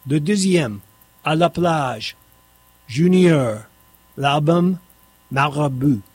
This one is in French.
Le deuxième, à la plage, Junior, l'album Marabout.